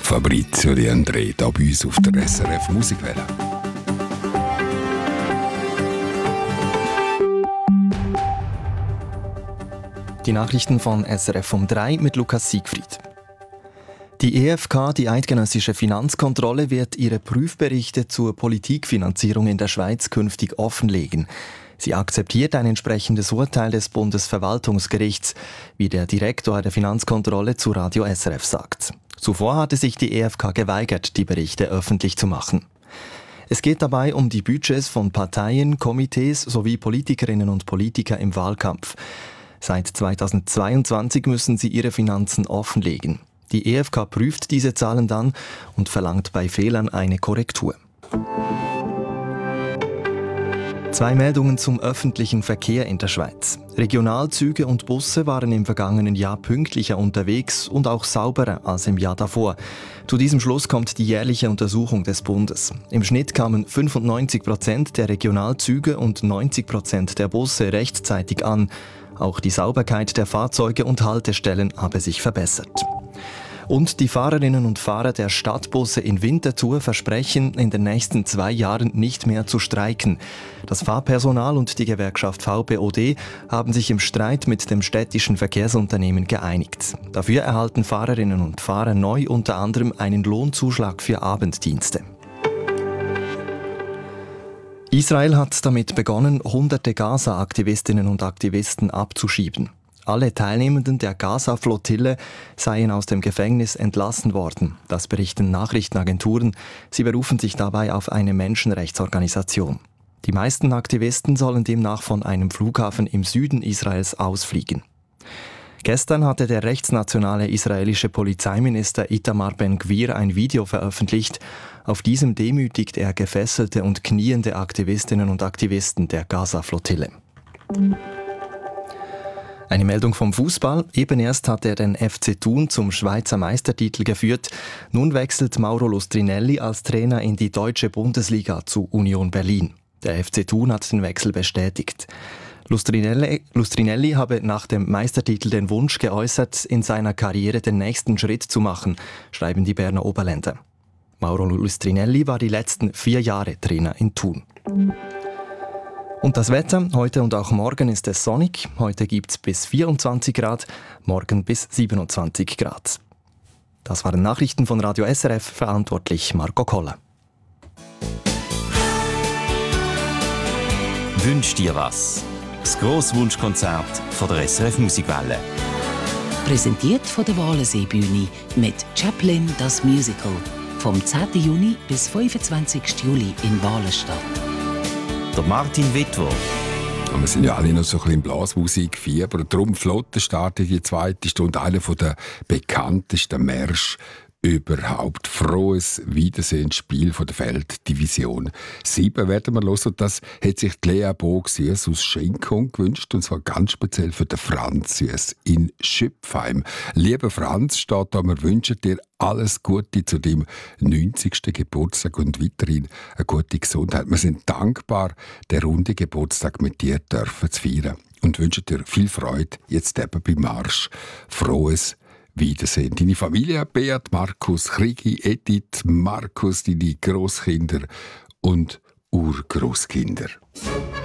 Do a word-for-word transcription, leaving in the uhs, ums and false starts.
Fabrizio De André, hier bei uns auf der S R F Musikwelle. Die Nachrichten von S R F um drei mit Lukas Siegfried. Die E F K, die Eidgenössische Finanzkontrolle, wird ihre Prüfberichte zur Politikfinanzierung in der Schweiz künftig offenlegen. Sie akzeptiert ein entsprechendes Urteil des Bundesverwaltungsgerichts, wie der Direktor der Finanzkontrolle zu Radio S R F sagt. Zuvor hatte sich die E F K geweigert, die Berichte öffentlich zu machen. Es geht dabei um die Budgets von Parteien, Komitees sowie Politikerinnen und Politiker im Wahlkampf. Seit zweitausendzweiundzwanzig müssen sie ihre Finanzen offenlegen. Die E F K prüft diese Zahlen dann und verlangt bei Fehlern eine Korrektur. Zwei Meldungen zum öffentlichen Verkehr in der Schweiz. Regionalzüge und Busse waren im vergangenen Jahr pünktlicher unterwegs und auch sauberer als im Jahr davor. Zu diesem Schluss kommt die jährliche Untersuchung des Bundes. Im Schnitt kamen fünfundneunzig Prozent der Regionalzüge und neunzig Prozent der Busse rechtzeitig an. Auch die Sauberkeit der Fahrzeuge und Haltestellen habe sich verbessert. Und die Fahrerinnen und Fahrer der Stadtbusse in Winterthur versprechen, in den nächsten zwei Jahren nicht mehr zu streiken. Das Fahrpersonal und die Gewerkschaft V B O D haben sich im Streit mit dem städtischen Verkehrsunternehmen geeinigt. Dafür erhalten Fahrerinnen und Fahrer neu unter anderem einen Lohnzuschlag für Abenddienste. Israel hat damit begonnen, hunderte Gaza-Aktivistinnen und Aktivisten abzuschieben. Alle Teilnehmenden der Gaza-Flottille seien aus dem Gefängnis entlassen worden. Das berichten Nachrichtenagenturen. Sie berufen sich dabei auf eine Menschenrechtsorganisation. Die meisten Aktivisten sollen demnach von einem Flughafen im Süden Israels ausfliegen. Gestern hatte der rechtsnationale israelische Polizeiminister Itamar Ben-Gvir ein Video veröffentlicht. Auf diesem demütigt er gefesselte und kniende Aktivistinnen und Aktivisten der Gaza-Flottille. Eine Meldung vom Fußball. Eben erst hat er den F C Thun zum Schweizer Meistertitel geführt. Nun wechselt Mauro Lustrinelli als Trainer in die deutsche Bundesliga zu Union Berlin. Der F C Thun hat den Wechsel bestätigt. Lustrinelli, Lustrinelli habe nach dem Meistertitel den Wunsch geäußert, in seiner Karriere den nächsten Schritt zu machen, schreiben die Berner Oberländer. Mauro Lustrinelli war die letzten vier Jahre Trainer in Thun. Und das Wetter, heute und auch morgen ist es sonnig. Heute gibt es bis vierundzwanzig Grad, morgen bis siebenundzwanzig Grad. Das waren Nachrichten von Radio S R F, verantwortlich Marco Koller. Wünsch dir was? Das Grosswunschkonzert von der S R F Musikwelle. Präsentiert von der Walensee-Bühne mit Chaplin das Musical. Vom zehnten Juni bis fünfundzwanzigsten Juli in Walenstadt. Der Martin Wittwo. Und wir sind ja alle noch so ein bisschen im Blasmusikfieber. Darum Flotte startet die zweite Stunde. Einer der bekanntesten Märsche überhaupt. Frohes Wiedersehen, Spiel von der Felddivision sieben werden wir hören. Und das hat sich die Lea Boog-Süss aus Schenkung gewünscht. Und zwar ganz speziell für den Franz Süss in Schüpfheim. Lieber Franz, steht da, wir wünschen dir alles Gute zu deinem neunzigsten Geburtstag und weiterhin eine gute Gesundheit. Wir sind dankbar, den runden Geburtstag mit dir dürfen zu feiern. Und wünschen dir viel Freude jetzt eben beim Marsch. Frohes Wiedersehen. Deine Familie, Beat, Markus, Krigi, Edith, Markus, deine Grosskinder und Urgroßkinder.